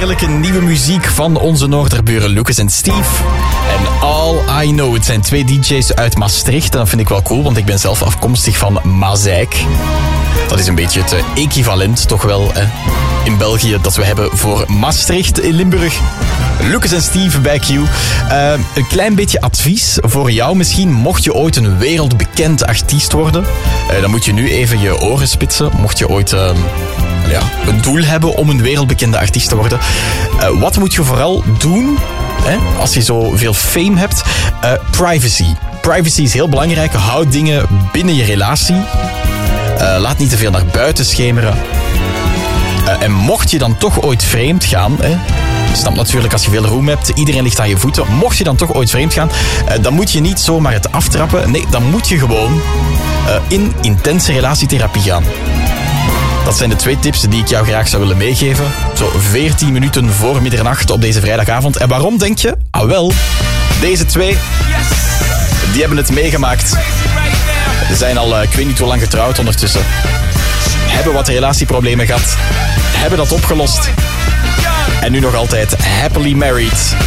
heerlijke nieuwe muziek van onze Noorderburen Lucas en Steve. En All I Know. Het zijn 2 DJ's uit Maastricht. En dat vind ik wel cool, want ik ben zelf afkomstig van Mazeik. Dat is een beetje het equivalent, toch wel, in België, dat we hebben voor Maastricht in Limburg. Lucas en Steve bij Q. Een klein beetje advies voor jou misschien. Mocht je ooit een wereldbekend artiest worden, dan moet je nu even je oren spitsen. Mocht je ooit een doel hebben om een wereldbekende artiest te worden. Wat moet je vooral doen, als je zoveel fame hebt? Privacy. Privacy is heel belangrijk. Houd dingen binnen je relatie. Laat niet te veel naar buiten schemeren. En mocht je dan toch ooit vreemd gaan... Je snapt natuurlijk, als je veel roem hebt, iedereen ligt aan je voeten. Mocht je dan toch ooit vreemd gaan, dan moet je niet zomaar het aftrappen. Nee, dan moet je gewoon in intense relatietherapie gaan. Dat zijn de 2 tips die ik jou graag zou willen meegeven. Zo 14 minuten voor middernacht op deze vrijdagavond. En waarom denk je? Ah wel, deze 2, die hebben het meegemaakt. Ze zijn al, ik weet niet hoe lang getrouwd ondertussen. Hebben wat relatieproblemen gehad. Hebben dat opgelost. En nu nog altijd happily married.